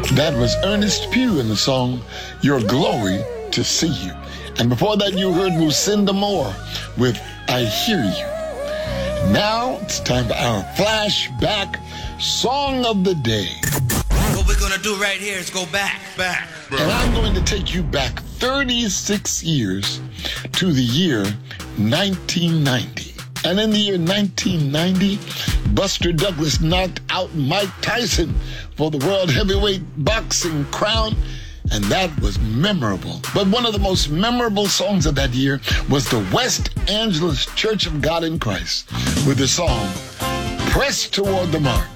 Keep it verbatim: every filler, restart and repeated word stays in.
That was Ernest Pugh in the song, Your Glory to See You. And before that, you heard Lucinda Moore with I Hear You. Now it's time for our flashback song of the day. What we're going to do right here is go back, back. And I'm going to take you back thirty-six years to the year nineteen ninety. And in the year nineteen ninety, Buster Douglas knocked out Mike Tyson for the World Heavyweight Boxing crown, and that was memorable. But one of the most memorable songs of that year was the West Angeles Church of God in Christ with the song, Press Toward the Mark.